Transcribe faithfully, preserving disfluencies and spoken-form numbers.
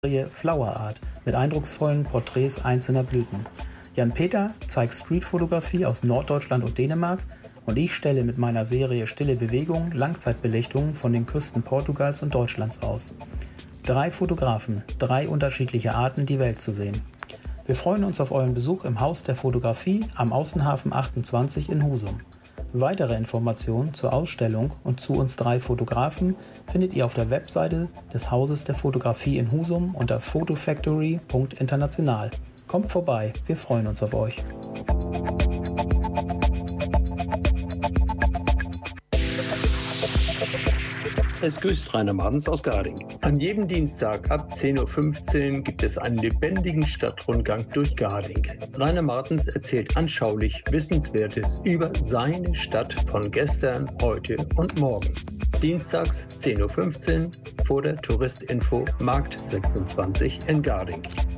Serie Flower Art mit eindrucksvollen Porträts einzelner Blüten. Jan-Peter zeigt Streetfotografie aus Norddeutschland und Dänemark und ich stelle mit meiner Serie Stille Bewegung Langzeitbelichtungen von den Küsten Portugals und Deutschlands aus. Drei Fotografen, drei unterschiedliche Arten, die Welt zu sehen. Wir freuen uns auf euren Besuch im Haus der Fotografie am Außenhafen achtundzwanzig in Husum. Weitere Informationen zur Ausstellung und zu uns drei Fotografen findet ihr auf der Webseite des Hauses der Fotografie in Husum unter photofactory punkt international. Kommt vorbei, wir freuen uns auf euch. Es grüßt Rainer Martens aus Garding. An jedem Dienstag ab zehn Uhr fünfzehn gibt es einen lebendigen Stadtrundgang durch Garding. Rainer Martens erzählt anschaulich Wissenswertes über seine Stadt von gestern, heute und morgen. Dienstags zehn Uhr fünfzehn vor der Touristinfo Markt sechsundzwanzig in Garding.